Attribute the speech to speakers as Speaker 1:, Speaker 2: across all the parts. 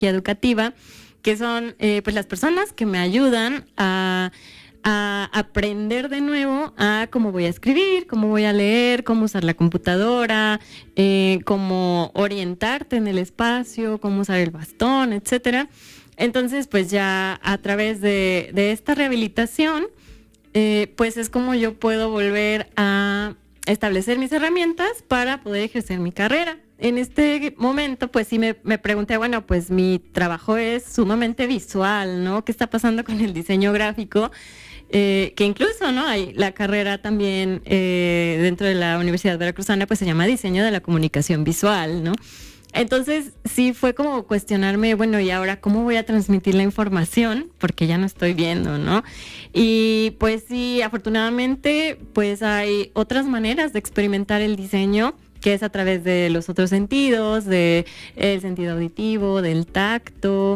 Speaker 1: y educativa, que son pues las personas que me ayudan a aprender de nuevo a cómo voy a escribir, cómo voy a leer, cómo usar la computadora, cómo orientarte en el espacio, cómo usar el bastón, etcétera. Entonces, pues ya a través de esta rehabilitación, pues es como yo puedo volver a establecer mis herramientas para poder ejercer mi carrera. En este momento, pues sí me pregunté, bueno, pues mi trabajo es sumamente visual, ¿no? ¿Qué está pasando con el diseño gráfico? Que incluso, ¿no? Hay la carrera también dentro de la Universidad Veracruzana, pues se llama Diseño de la Comunicación Visual, ¿no? Entonces sí fue como cuestionarme, bueno, ¿y ahora cómo voy a transmitir la información? Porque ya no estoy viendo, ¿no? Y pues sí, afortunadamente, pues hay otras maneras de experimentar el diseño, que es a través de los otros sentidos, de el sentido auditivo, del tacto.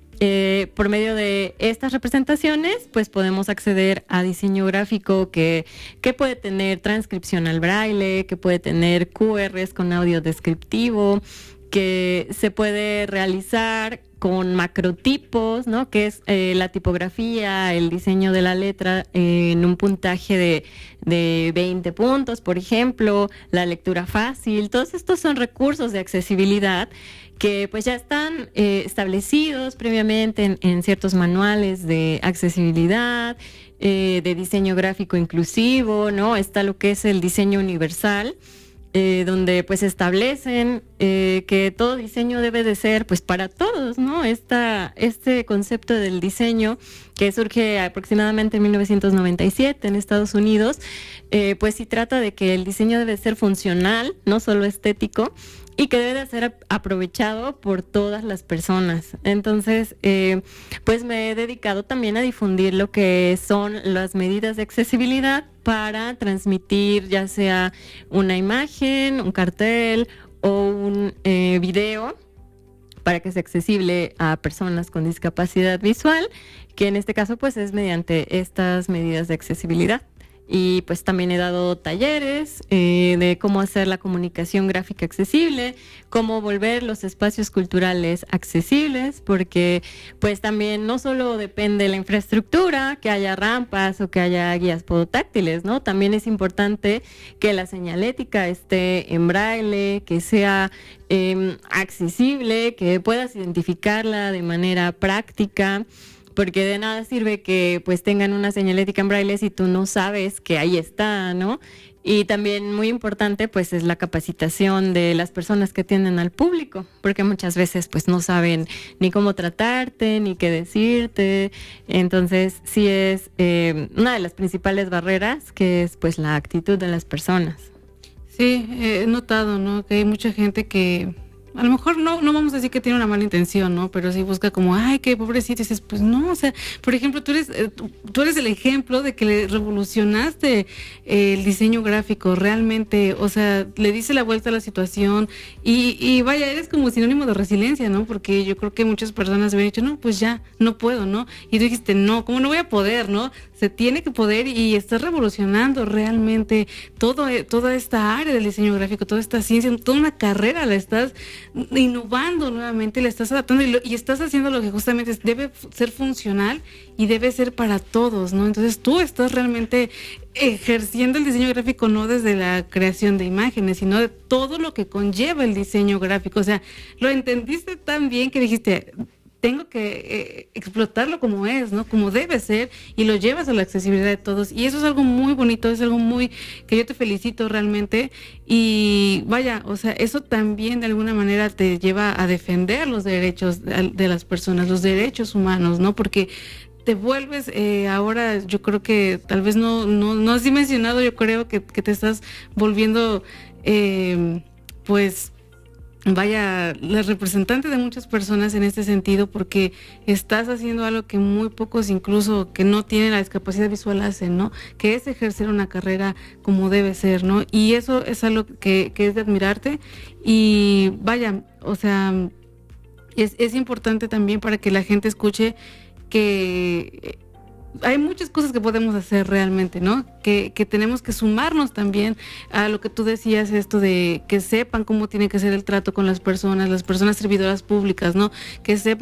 Speaker 1: Por medio de estas representaciones, pues podemos acceder a diseño gráfico que puede tener transcripción al braille, que puede tener QRs con audio descriptivo, que se puede realizar con macrotipos, ¿no? Que es la tipografía, el diseño de la letra en un puntaje de 20 puntos, por ejemplo, la lectura fácil. Todos estos son recursos de accesibilidad que pues ya están establecidos previamente en ciertos manuales de accesibilidad, de diseño gráfico inclusivo, ¿no? Está lo que es el diseño universal, donde pues establecen que todo diseño debe de ser pues para todos, ¿no? Este concepto del diseño que surge aproximadamente en 1997 en Estados Unidos, pues sí trata de que el diseño debe ser funcional, no solo estético, y que debe de ser aprovechado por todas las personas. Entonces, pues me he dedicado también a difundir lo que son las medidas de accesibilidad para transmitir ya sea una imagen, un cartel o un video para que sea accesible a personas con discapacidad visual, que en este caso pues es mediante estas medidas de accesibilidad. Y pues también he dado talleres de cómo hacer la comunicación gráfica accesible, cómo volver los espacios culturales accesibles, porque pues también no solo depende de la infraestructura, que haya rampas o que haya guías podotáctiles, ¿no? También es importante que la señalética esté en braille, que sea accesible, que puedas identificarla de manera práctica. Porque de nada sirve que pues tengan una señalética en braille si tú no sabes que ahí está, ¿no? Y también muy importante pues es la capacitación de las personas que atienden al público, porque muchas veces pues no saben ni cómo tratarte, ni qué decirte. Entonces sí es una de las principales barreras, que es pues la actitud de las personas.
Speaker 2: Sí, he notado, ¿no? Que hay mucha gente que a lo mejor no vamos a decir que tiene una mala intención, ¿no? Pero sí busca como, ay, qué pobrecito. Y dices, pues no, o sea, por ejemplo, tú eres el ejemplo de que le revolucionaste el diseño gráfico, realmente, o sea, le dice la vuelta a la situación y vaya, eres como sinónimo de resiliencia, ¿no? Porque yo creo que muchas personas habían dicho, no, pues ya, no puedo, ¿no? Y tú dijiste, no, ¿cómo no voy a poder, no? Se tiene que poder, y estás revolucionando realmente toda esta área del diseño gráfico, toda esta ciencia, toda una carrera la estás innovando nuevamente, la estás adaptando y estás haciendo lo que justamente debe ser funcional y debe ser para todos, ¿no? Entonces tú estás realmente ejerciendo el diseño gráfico no desde la creación de imágenes, sino de todo lo que conlleva el diseño gráfico. O sea, lo entendiste tan bien que dijiste, tengo que explotarlo como es, ¿no? Como debe ser, y lo llevas a la accesibilidad de todos. Y eso es algo muy bonito, es algo que yo te felicito realmente. Y vaya, o sea, eso también de alguna manera te lleva a defender los derechos de las personas, los derechos humanos, ¿no? Porque te vuelves, ahora yo creo que tal vez no has dimensionado, yo creo que te estás volviendo, pues, vaya, la representante de muchas personas en este sentido, porque estás haciendo algo que muy pocos, incluso que no tienen la discapacidad visual, hacen, ¿no? Que es ejercer una carrera como debe ser, ¿no? Y eso es algo que es de admirarte. Y vaya, o sea, es importante también para que la gente escuche que hay muchas cosas que podemos hacer realmente, ¿no? Que tenemos que sumarnos también a lo que tú decías, esto de que sepan cómo tiene que ser el trato con las personas servidoras públicas, ¿no? Que sepan